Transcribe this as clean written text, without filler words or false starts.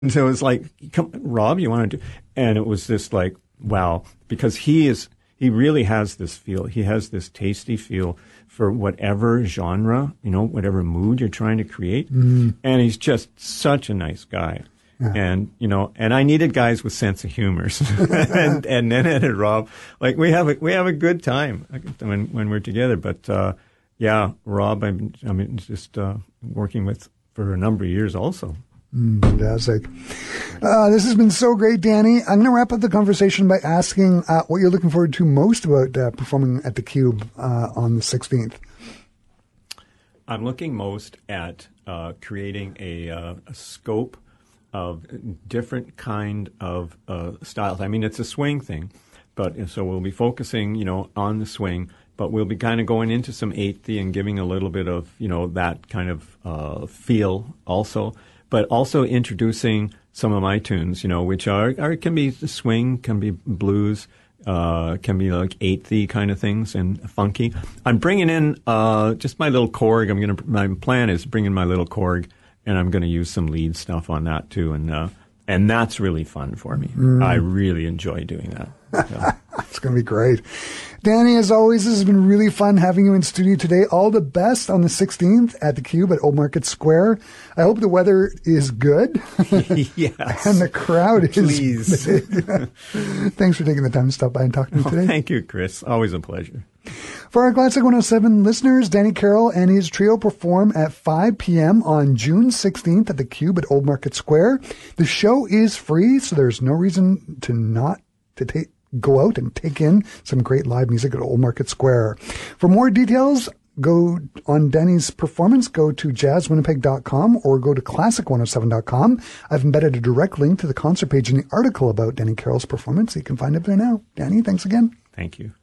so it's like, come, Rob, you want to do? And it was just like, wow, because he really has this feel. He has this tasty feel for whatever genre, whatever mood you're trying to create. And he's just such a nice guy. Yeah. And I needed guys with sense of humor. and then Ed and Rob, like we have a good time when we're together. But, yeah, Rob, I'm just working with for a number of years also. Fantastic. This has been so great, Danny. I'm going to wrap up the conversation by asking what you're looking forward to most about performing at the Cube on the 16th. I'm looking most at creating a scope of different kind of styles. I mean, it's a swing thing, but so we'll be focusing, on the swing, but we'll be kind of going into some 8th and giving a little bit of, that kind of feel also. But also introducing some of my tunes, which can be swing, can be blues, can be like 8th kind of things and funky. I'm bringing in just my little Korg. My plan is bringing my little Korg, and I'm going to use some lead stuff on that too, and that's really fun for me. I really enjoy doing that. So. It's going to be great. Danny, as always, this has been really fun having you in studio today. All the best on the 16th at the Cube at Old Market Square. I hope the weather is good. Yes. And the crowd is. Please. Thanks for taking the time to stop by and talk to me today. Thank you, Chris. Always a pleasure. For our Classic 107 listeners, Danny Carroll and his trio perform at 5 p.m. on June 16th at the Cube at Old Market Square. The show is free, so there's no reason to go out and take in some great live music at Old Market Square. For more details, go on Danny's performance, go to jazzwinnipeg.com or go to classic107.com. I've embedded a direct link to the concert page in the article about Danny Carroll's performance, so you can find it there now. Danny, thanks again. Thank you.